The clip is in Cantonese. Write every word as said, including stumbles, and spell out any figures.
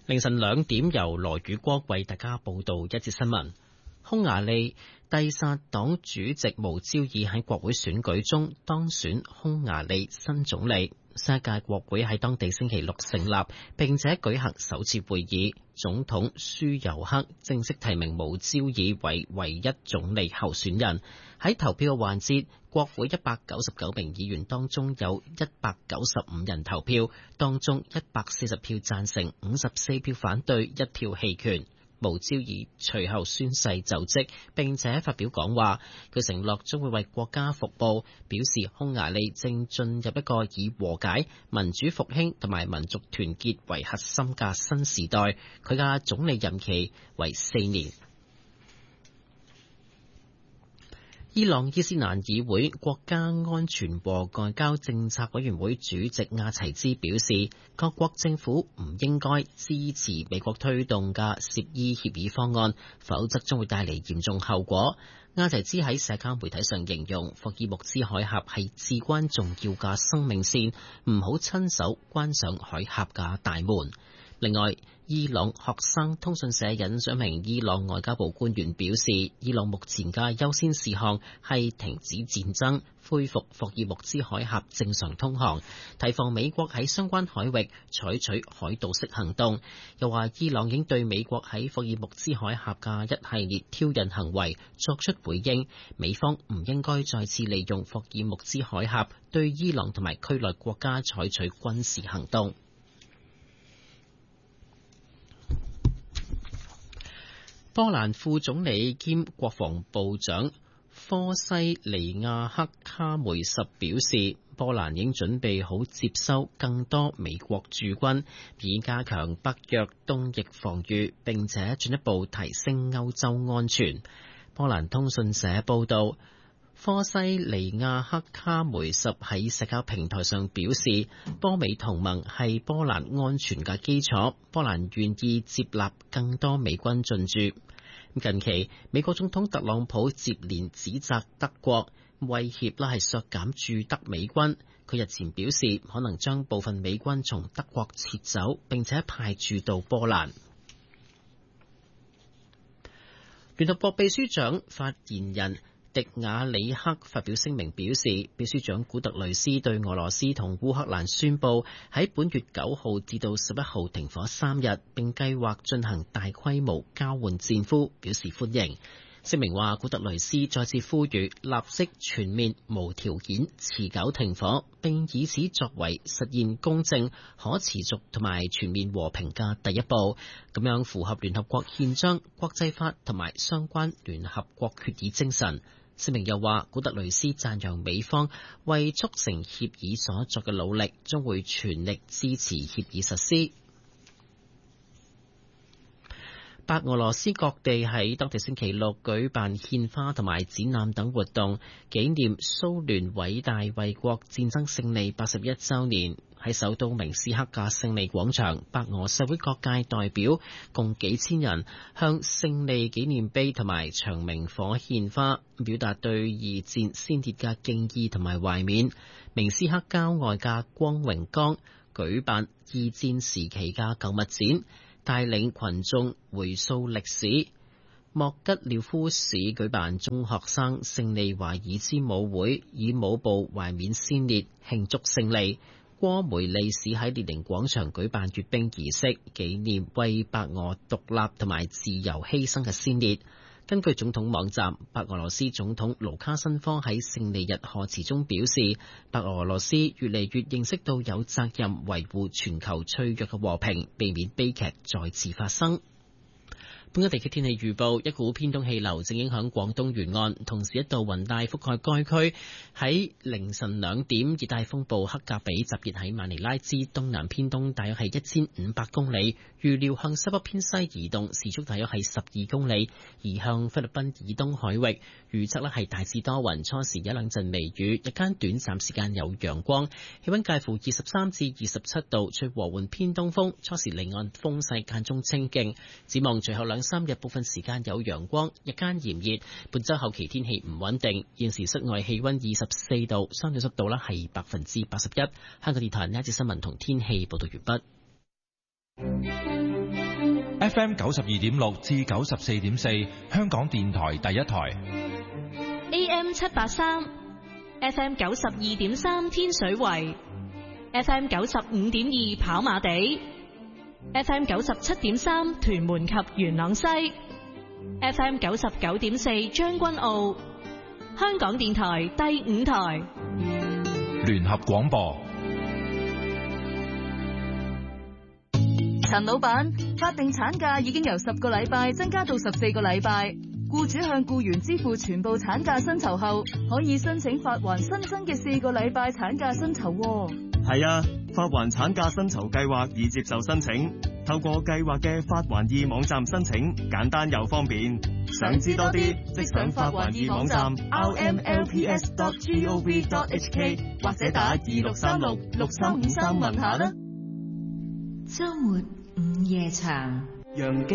凌晨兩點，由羅宇光為大家報道一節新聞。匈牙利蒂薩黨主席無焦爾喺國會選舉中當選匈牙利新總理。新一屆國會喺當地星期六成立，並且舉行首次會議。總統舒尤克正式提名無焦爾為唯一總理候選人。喺投票嘅環節，國會一百九十九名議員當中有一百九十五人投票，當中一百四十票贊成，五十四票反對，一票棄權。無焦爾隨後宣誓就職，並且發表講話。佢承諾將會為國家服務，表示匈牙利正進入一個以和解、民主復興同埋民族團結為核心嘅新時代。佢嘅總理任期為四年。伊朗伊斯蘭議會國家安全和外交政策委員會主席阿齊茲表示，各國政府唔應該支持美國推動嘅涉伊協議方案，否則將會帶嚟嚴重後果。阿齊茲喺社交媒體上形容，霍爾木茲海峽係至關重要嘅生命線，唔好親手關上海峽嘅大門。另外，伊朗學生通訊社引述一名伊朗外交部官員表示，伊朗目前嘅優先事項係停止戰爭，恢復霍爾木茲海峽正常通航，提防美國喺相關海域採取海盜式行動。又話伊朗已經對美國喺霍爾木茲海峽嘅一系列挑釁行為作出回應，美方唔應該再次利用霍爾木茲海峽對伊朗同埋區內國家採取軍事行動。波蘭副總理兼國防部長科西尼亞克卡梅什表示，波蘭已經準備好接收更多美國駐軍，以加強北約東翼防禦，並且進一步提升歐洲安全。波蘭通訊社報道，科西尼亞克卡梅什喺社交平台上表示，波美同盟係波蘭安全嘅基礎，波蘭願意接納更多美軍進駐。近期，美國總統特朗普接連指責德國威脅啦係削減駐德美軍。佢日前表示，可能將部分美軍從德國撤走，並且派駐到波蘭。聯合國秘書長發言人迪亞里克發表聲明表示，秘書長古特雷斯對俄羅斯同烏克蘭宣布喺本月九號至到十一號停火三日，並計劃進行大規模交換戰俘，表示歡迎。聲明話，古特雷斯再次呼籲立即全面無條件持久停火，並以此作為實現公正、可持續同埋全面和平嘅第一步，咁樣符合聯合國憲章、國際法同埋相關聯合國決議精神。聲明又話，古特雷斯讚揚美方為促成協議所作嘅努力，將會全力支持協議實施。白俄羅斯各地喺當地星期六舉辦獻花同埋展覽等活動，紀念蘇聯偉大衛國戰爭勝利八十一週年。喺首都明斯克嘅勝利廣場，白俄社會各界代表共幾千人向勝利紀念碑同埋長明火獻花，表達對二戰先烈嘅敬意同埋懷緬。明斯克郊外嘅光榮崗舉辦二戰時期嘅舊物展，帶領群眾回溯歷史。莫吉廖夫市舉辦中學生勝利華爾茲舞會，以舞步懷緬先烈，慶祝勝利。戈梅利市喺列寧廣場舉辦閱兵儀式，紀念為白俄獨立同埋自由犧牲嘅先烈。根據總統網站，白俄羅斯總統盧卡申科喺勝利日賀詞中表示，白俄羅斯越嚟越認識到有責任維護全球脆弱嘅和平，避免悲劇再次發生。本港地區天氣預報，一股偏東氣流正影響廣東沿岸，同時一道雲帶覆蓋該區。喺凌晨兩點，熱帶風暴克格比集結喺馬尼拉之東南偏東，大約係一千五百公里，預料向西北偏西移動，時速大約係十二公里，移向菲律賓以東海域。預測咧係大致多雲，初時一兩陣微雨，日間短暫時間有陽光，氣溫介乎二十三至二十七度，吹和緩偏東風，初時離岸風勢間中清勁。展望隨後兩三日部分時間有陽光，日間炎熱。本周後期天氣唔穩定。現時室外氣溫二十四度，相對濕度咧係百分之八十一。香港電台呢一節新聞同天氣報道完畢。 F M 九十二點六至九十四點四，香港電台第一台。 A M 七八三，F M 九十二點三天水圍，F M 九十五點二跑馬地，F M 九十七點三屯門及元朗西，F M 九十九點四將軍澳，香港電台第五台聯合廣播。 陳老闆，法定產假已經由十個禮拜增加到十四個禮拜。僱主向僱員支付全部產假薪酬後，可以申請發還新增嘅四個禮拜產假薪酬。 係啊，發還產假薪酬計劃已接受申請，透過計劃嘅發還易網站申請，簡單又方便。想知多啲，即上發還易網站 r m l p s dot gov dot h k 或者打二六三六六三五三問下啦。 週末午夜場。